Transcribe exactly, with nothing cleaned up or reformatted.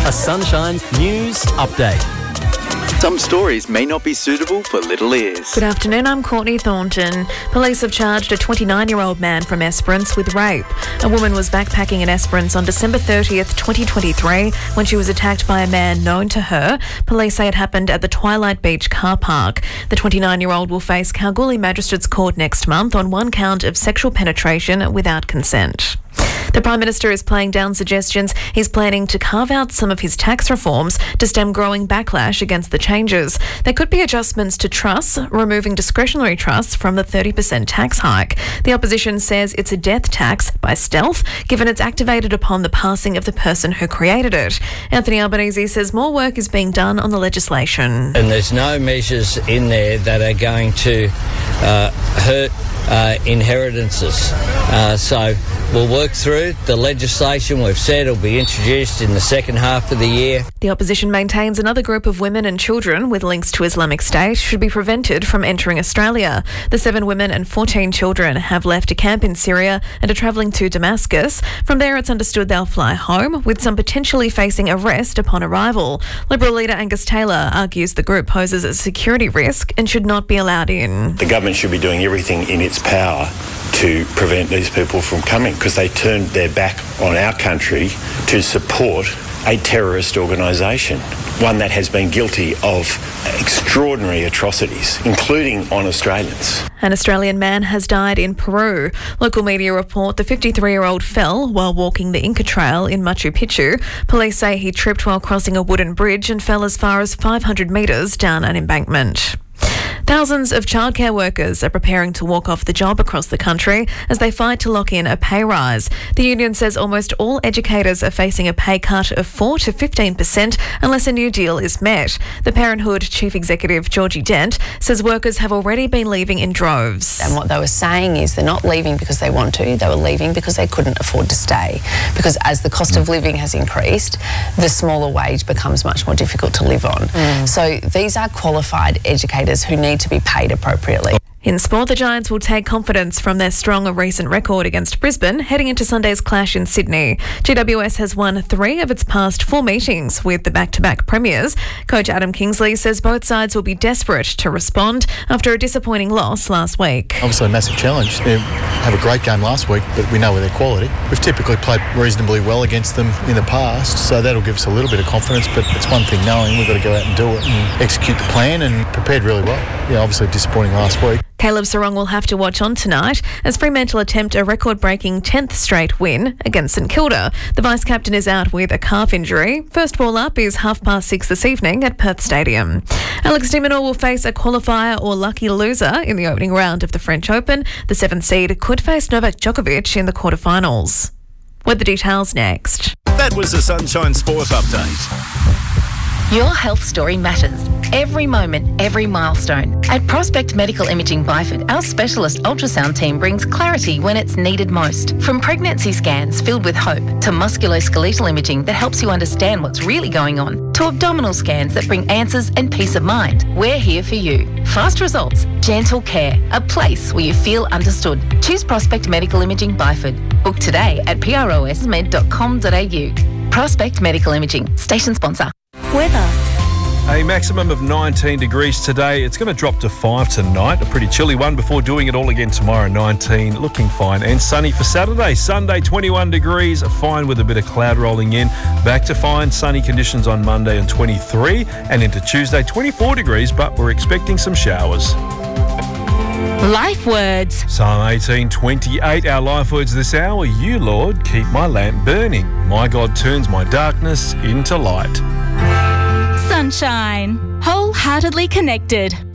A Sunshine News Update. Some stories may not be suitable for little ears. Good afternoon, I'm Courtney Thornton. Police have charged a twenty-nine-year-old man from Esperance with rape. A woman was backpacking in Esperance on December thirtieth, twenty twenty-three when she was attacked by a man known to her. Police say it happened at the Twilight Beach car park. The twenty-nine-year-old will face Kalgoorlie Magistrates Court next month on one count of sexual penetration without consent. The Prime Minister is playing down suggestions he's planning to carve out some of his tax reforms to stem growing backlash against the changes. There could be adjustments to trusts, removing discretionary trusts from the thirty percent tax hike. The opposition says it's a death tax by stealth, given it's activated upon the passing of the person who created it. Anthony Albanese says more work is being done on the legislation. And there's no measures in there that are going to uh, hurt uh, inheritances. Uh, so we'll work through the legislation. We've said it'll be introduced in the second half of the year. The opposition maintains another group of women and children with links to Islamic State should be prevented from entering Australia. The seven women and fourteen children have left a camp in Syria and are travelling to Damascus. From there, it's understood they'll fly home, with some potentially facing arrest upon arrival. Liberal leader Angus Taylor argues the group poses a security risk and should not be allowed in. The government should be doing everything in its power to prevent these people from coming, because they turned their back on our country to support a terrorist organisation, one that has been guilty of extraordinary atrocities, including on Australians. An Australian man has died in Peru. Local media report the fifty-three-year-old fell while walking the Inca Trail in Machu Picchu. Police say he tripped while crossing a wooden bridge and fell as far as five hundred metres down an embankment. Thousands of childcare workers are preparing to walk off the job across the country as they fight to lock in a pay rise. The union says almost all educators are facing a pay cut of four to fifteen percent unless a new deal is met. The Parenthood Chief Executive Georgie Dent says workers have already been leaving in droves. And what they were saying is they're not leaving because they want to, they were leaving because they couldn't afford to stay. Because as the cost of living has increased, the smaller wage becomes much more difficult to live on. Mm. So these are qualified educators who need to be paid appropriately. In sport, the Giants will take confidence from their strong recent record against Brisbane heading into Sunday's clash in Sydney. G W S has won three of its past four meetings with the back-to-back premiers. Coach Adam Kingsley says both sides will be desperate to respond after a disappointing loss last week. Obviously a massive challenge. They have a great game last week, but we know where their quality. We've typically played reasonably well against them in the past, so that'll give us a little bit of confidence, but it's one thing knowing we've got to go out and do it and execute the plan, and prepared really well. Yeah, obviously disappointing last week. Caleb Sarong will have to watch on tonight as Fremantle attempt a record-breaking tenth straight win against St Kilda. The vice-captain is out with a calf injury. First ball up is half past six this evening at Perth Stadium. Alex de Minaur will face a qualifier or lucky loser in the opening round of the French Open. The seventh seed could face Novak Djokovic in the quarterfinals. With the details next. That was the Sunshine Sport Update. Your health story matters. Every moment, every milestone. At Prospect Medical Imaging Byford, our specialist ultrasound team brings clarity when it's needed most. From pregnancy scans filled with hope to musculoskeletal imaging that helps you understand what's really going on, to abdominal scans that bring answers and peace of mind, we're here for you. Fast results, gentle care, a place where you feel understood. Choose Prospect Medical Imaging Byford. Book today at prosmed dot com dot a u. Prospect Medical Imaging, station sponsor. Weather. A maximum of nineteen degrees today. It's going to drop to five tonight. A pretty chilly one before doing it all again tomorrow, nineteen. Looking fine and sunny for Saturday. Sunday, twenty-one degrees. Fine with a bit of cloud rolling in. Back to fine sunny conditions on Monday and twenty-three. And into Tuesday, twenty-four degrees, but we're expecting some showers. Life words. Psalm eighteen twenty-eight, our life words this hour. You, Lord, keep my lamp burning. My God turns my darkness into light. Sunshine. Wholeheartedly connected.